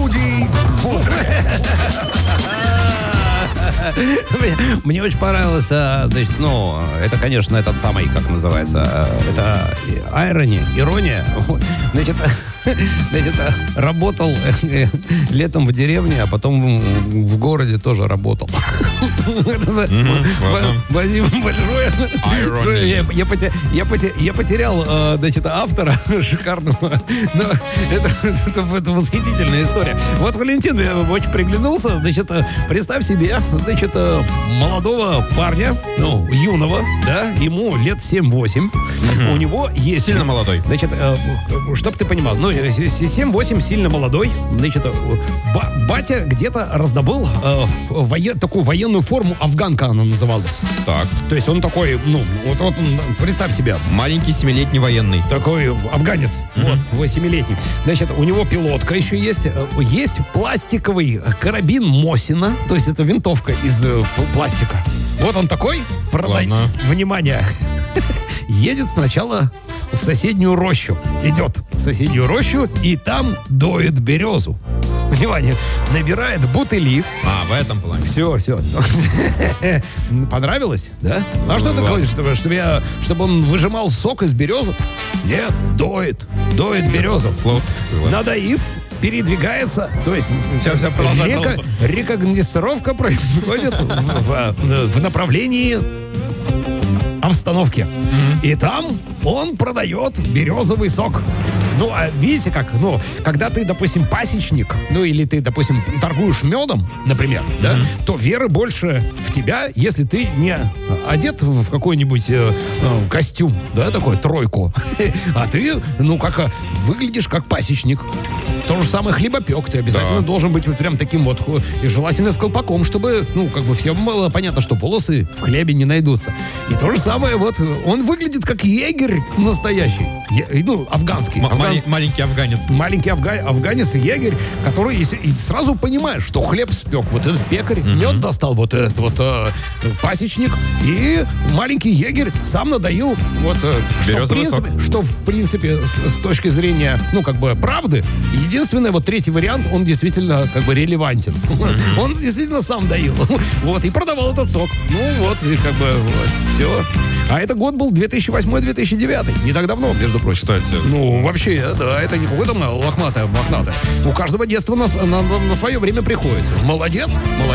Руди Бодрый. Мне очень понравилось, значит, ну, это, конечно, этот самый, как называется, это ирония. Значит, работал летом в деревне, а потом в городе тоже работал. Спасибо большое. Я потерял, значит, автора шикарного. Но это восхитительная история. Вот Валентин мне очень приглянулся. Значит, представь себе, значит, молодого парня, ну, юного, да, ему лет 7-8. У него есть... Сильно молодой. Значит, чтоб ты понимал, ну, 7-8 сильно молодой. Значит, батя где-то раздобыл такую военную форму афганка, она называлась. Так. То есть он такой, ну, вот представь себе. Маленький 7-летний военный. Такой афганец, вот, 8-летний. Значит, у него пилотка еще есть. Есть пластиковый карабин Мосина, то есть это винтовка из пластика. Вот он такой, внимание, едет сначала в соседнюю рощу. Идет в соседнюю рощу и там доит березу. Внимание, набирает бутыли. В этом плане. Все. Понравилось, да? А что ты хочешь, чтобы он выжимал сок из березы? Нет, доит березу. Надоив, передвигается, то есть рекогносцировка происходит в направлении обстановки. И там он продает березовый сок. Ну, а видите как, ну, когда ты, допустим, пасечник, ну, или ты, допустим, торгуешь медом, например, да, то веры больше в тебя, если ты не одет в какой-нибудь костюм, да, такой, тройку, а ты, ну, как выглядишь как пасечник. То же самое хлебопек. Ты обязательно должен быть вот прям таким вот, и желательно с колпаком, чтобы, ну, как бы всем было понятно, что волосы в хлебе не найдутся. И то же самое, вот, он выглядит как егерь настоящий. Ну, афганский. Маленький афганец. Маленький афганец и егерь, который и сразу понимает, что хлеб спек вот этот пекарь, мед достал вот этот вот пасечник, и маленький егерь сам надоил вот, что в принципе с точки зрения, ну, как бы, правды, единственное, вот третий вариант, он действительно как бы релевантен. Он действительно сам доил. Вот, и продавал этот сок. Ну, вот, и как бы, вот, все. А это год был 2008-2009. Не так давно, между прочим. Кстати. Ну, вообще, да, это не какое-то лохматое. У каждого детства на свое время приходится. Молодец.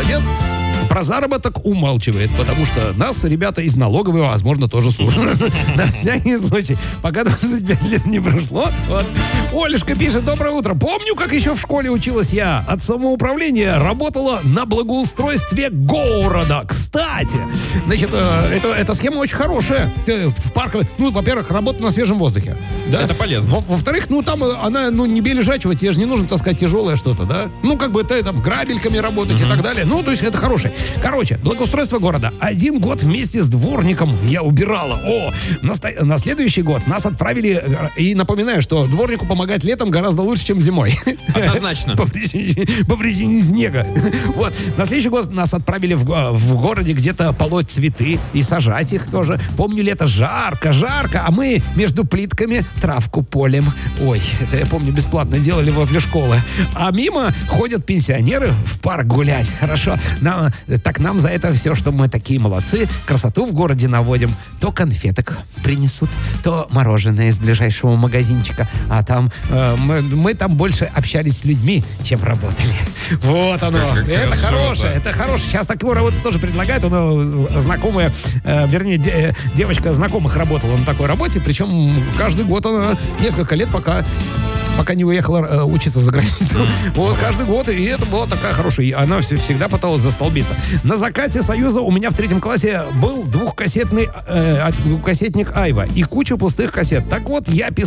Про заработок умалчивает, потому что нас, ребята, из налоговой, возможно, тоже слушают. На всякий случай. Пока 25 лет не прошло. Вот. Олешка пишет: доброе утро. Помню, как еще в школе училась я. От самоуправления работала на благоустройстве города. Кстати, значит, эта схема очень хорошая. В парке, ну, во-первых, работа на свежем воздухе. Да? Это полезно. Во-вторых, ну, там она, ну, не бележачего, тебе же не нужно таскать тяжелое что-то, да? Ну, как бы ты там грабельками работать и так далее. Ну, то есть это хорошее. Короче, благоустройство города. 1 год вместе с дворником я убирала. На следующий год нас отправили, и напоминаю, что дворнику помогать летом гораздо лучше, чем зимой. Однозначно. По причине снега. Вот. На следующий год нас отправили в городе где-то полоть цветы и сажать их тоже. Помню, лето жарко, а мы между плитками травку полем. Ой, это я помню, бесплатно делали возле школы. А мимо ходят пенсионеры в парк гулять. Хорошо. Так нам за это все, что мы такие молодцы, красоту в городе наводим. То конфеток принесут, то мороженое из ближайшего магазинчика. А там мы там больше общались с людьми, чем работали. Вот оно. Это хорошее, это хорошее. Сейчас такую работу тоже предлагают. Знакомая, вернее, девочка знакомых работала на такой работе. Причем каждый год она несколько лет, пока не уехала учиться за границу. Вот каждый год, и это была такая хорошая. Она всегда пыталась застолбиться. На закате Союза у меня в 3 классе был двухкассетник Айва и куча пустых кассет. Так вот, я писал